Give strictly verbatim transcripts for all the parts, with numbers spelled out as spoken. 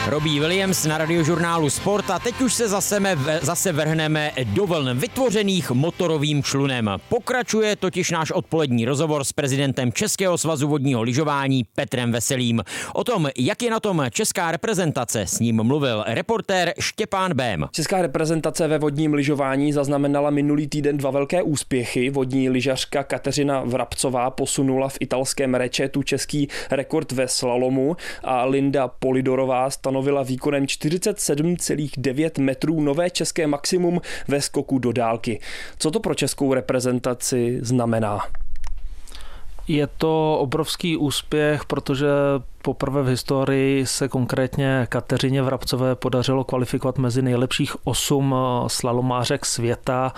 Robbie Williams na Radiožurnálu Sport a teď už se zase, zase vrhneme do vln vytvořených motorovým člunem. Pokračuje totiž náš odpolední rozhovor s prezidentem Českého svazu vodního lyžování Petrem Veselým. O tom, jak je na tom česká reprezentace, s ním mluvil reportér Štěpán Bém. Česká reprezentace ve vodním lyžování zaznamenala minulý týden dva velké úspěchy. Vodní lyžařka Kateřina Vrabcová posunula v italském Rečetu český rekord ve slalomu a Linda Polidorová stanovila výkonem čtyřicet sedm celá devět metrů nové české maximum ve skoku do dálky. Co to pro českou reprezentaci znamená? Je to obrovský úspěch, protože poprvé v historii se konkrétně Kateřině Vrabcové podařilo kvalifikovat mezi nejlepších osm slalomářek světa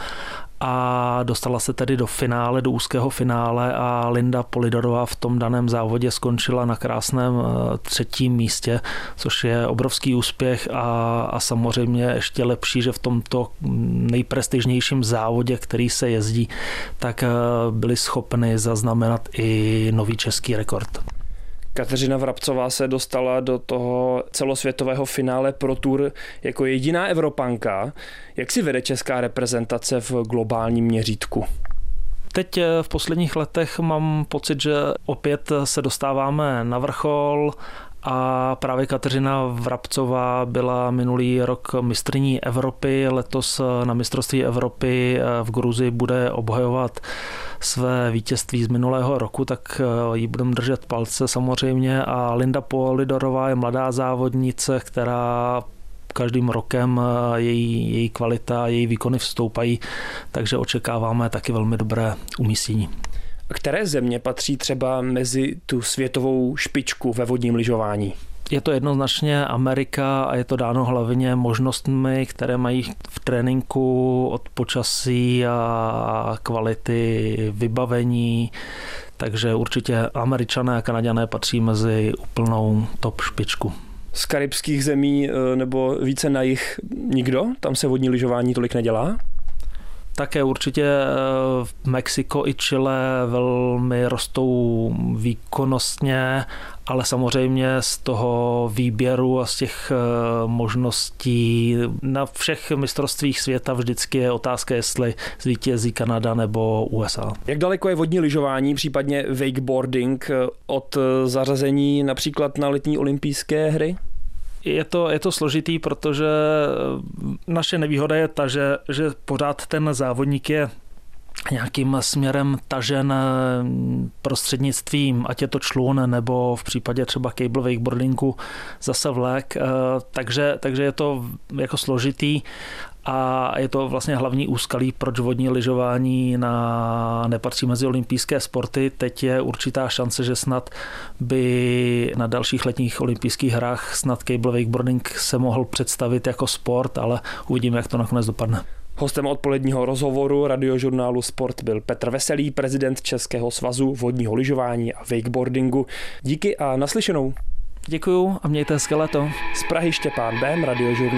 a dostala se tedy do finále, do úzkého finále a Linda Polidorová v tom daném závodě skončila na krásném třetím místě, což je obrovský úspěch a, a samozřejmě ještě lepší, že v tomto nejprestižnějším závodě, který se jezdí, tak byli schopni zaznamenat i nový český rekord. Kateřina Vrabcová se dostala do toho celosvětového finále Pro Tour jako jediná Evropanka. Jak si vede česká reprezentace v globálním měřítku? Teď v posledních letech mám pocit, že opět se dostáváme na vrchol a právě Kateřina Vrabcová byla minulý rok mistryní Evropy, letos na mistrovství Evropy v Gruzii bude obhajovat své vítězství z minulého roku, tak jí budeme držet palce samozřejmě a Linda Polidorová je mladá závodnice, která každým rokem její, její kvalita, její výkony vstoupají, takže očekáváme taky velmi dobré umístění. Které země patří třeba mezi tu světovou špičku ve vodním lyžování? Je to jednoznačně Amerika a je to dáno hlavně možnostmi, které mají v tréninku od počasí a kvality vybavení, takže určitě Američané a Kanaďané patří mezi úplnou top špičku. Z karibských zemí nebo více na jih nikdo? Tam se vodní lyžování tolik nedělá? Také určitě Mexiko i Chile velmi rostou výkonnostně, ale samozřejmě z toho výběru a z těch možností na všech mistrovstvích světa vždycky je otázka, jestli zvítězí Kanada nebo U S A. Jak daleko je vodní lyžování, případně wakeboarding od zařazení například na letní olympijské hry? Je to, je to složitý, protože naše nevýhoda je ta, že, že pořád ten závodník je nějakým směrem tažen prostřednictvím, ať je to člun, nebo v případě třeba cable wakeboardingu zase vlek, takže, takže je to jako složitý a je to vlastně hlavní úskalí, proč vodní lyžování na, nepatří mezi olympijské sporty. Teď je určitá šance, že snad by na dalších letních olympijských hrách snad cable wakeboarding se mohl představit jako sport, ale uvidíme, jak to nakonec dopadne. Hostem odpoledního rozhovoru Radiožurnálu Sport byl Petr Veselý, prezident Českého svazu vodního lyžování a wakeboardingu. Díky a naslyšenou. Děkuju a mějte hezké léto. Z Prahy Štěpán Bém, Radiožurnál.